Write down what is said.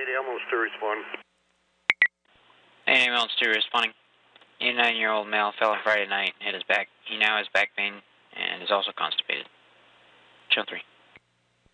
ambulance 2 responding. 8 ambulance 2 responding. 89-year-old male fell on Friday night, hit his back. He now has back pain and is also constipated. Channel 3.